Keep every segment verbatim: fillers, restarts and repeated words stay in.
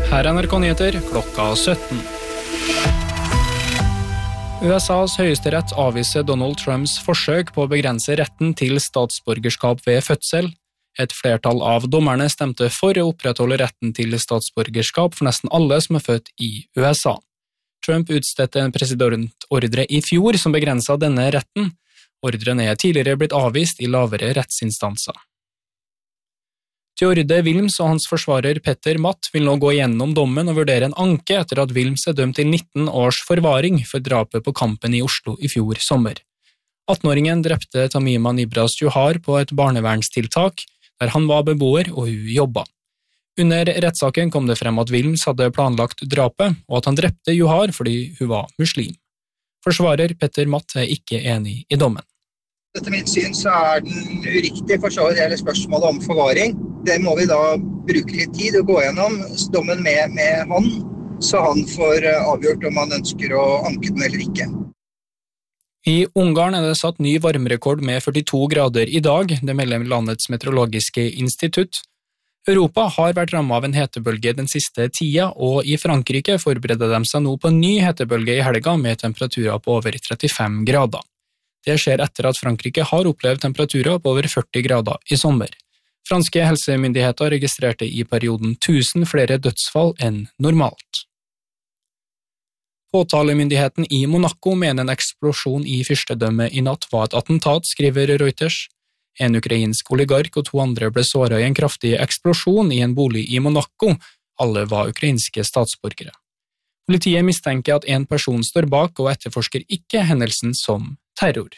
Her er N R K Nyheter klokka sytten. U S A's høyesterett avviser Donald Trumps forsøk på å begrense retten til statsborgerskap ved fødsel. Et flertall av dommerne stemte for å opprettholde retten til statsborgerskap for nesten alle som er født i U S A. Trump utstedte en presidentordre i fjor som begrenset denne retten. Ordren er tidligere blitt avvist i lavere rettsinstanser. Tjorde Wilms og hans forsvarer Petter Matt vil nå gå gjennom dommen og vurdere en anke etter at Wilms er dømt til nitten års forvaring for drapet på Kampen i Oslo i fjor sommer. atten-åringen drepte Tamima Nibras Johar på et barnevernstiltak, der han var beboer og hun jobba. Under rettssaken kom det frem at Wilms hadde planlagt drapet, og at han drepte Johar fordi hun var muslim. Forsvarer Petter Matt er ikke enig i dommen. Etter mitt syn så er den uriktig for så hele spørsmålet om forvaring. Det må vi da bruke litt tid og gå gjennom dommen med, med han, så han får avgjort om han ønsker å anke den eller ikke. I Ungarn er det satt ny varmerekord med førtito grader i dag, det melder landets meteorologiske institutt. Europa har vært rammet av en hetebølge den siste tida, og i Frankrike forbereder de seg nå på en ny hetebølge i helga med temperaturer på over trettifem grader. Det skjer etter at Frankrike har opplevd temperaturer på over førti grader i sommer. Franske helsemyndigheter registrerte i perioden tusen flere dødsfall enn normalt. Påtalemyndigheten i Monaco mener en eksplosjon i fyrstedømmet i natt var et attentat, skriver Reuters. En ukrainsk oligark og to andre ble såret i en kraftig eksplosjon i en bolig i Monaco. Alle var ukrainske statsborgere. Politiet mistenker at en person står bak og etterforsker ikke hendelsen som terror.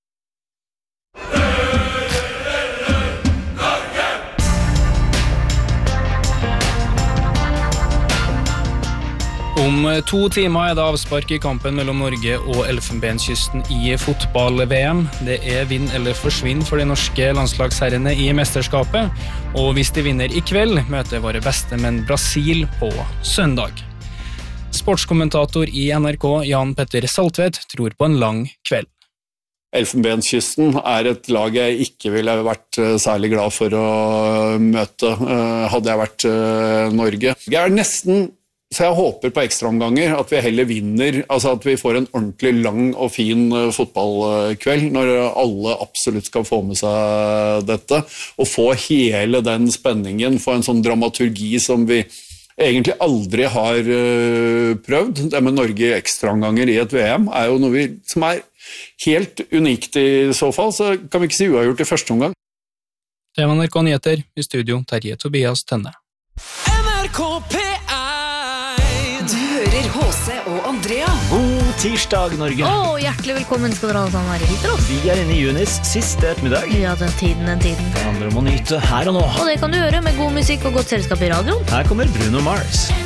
Om to timer er det avspark i kampen mellom Norge og Elfenbenskysten i fotball-V M. Det er vinn eller forsvinn for de norske landslagsherrene i mesterskapet, og hvis de vinner i kveld, møter våre beste menn Brasil på søndag. Sportskommentator i N R K, Jan Petter Saltvedt, tror på en lang kveld. Elfenbenskysten er et lag jeg ikke ville vært særlig glad for å møte, hadde jeg vært Norge. Jeg er nesten, så jeg håper på ekstraomganger, at vi heller vinner, altså at vi får en ordentlig lang og fin fotballkveld, når alle absolutt skal få med seg dette, og få hele den spenningen, få en sånn dramaturgi som vi egentlig aldri har prøvd. Det med Norge i ekstraomganger i et V M er jo noe vi, som er helt unikt i så fall, så kan vi ikke si uavgjort i første omgang. Det var N R K Nyheter, i studio Terje Tobias Tønne. N R K P ett. Du hører H C og Andrea. God tirsdag, Norge. Åh, hjertelig velkommen skal dere alle sammen være hit til oss. Vi er inne i junis siste ettermiddag. Ja, den tiden, den tiden. Det handler om å nyte her og nå. Og det kan du gjøre med god musikk og godt selskap i radioen. Her kommer Bruno Mars.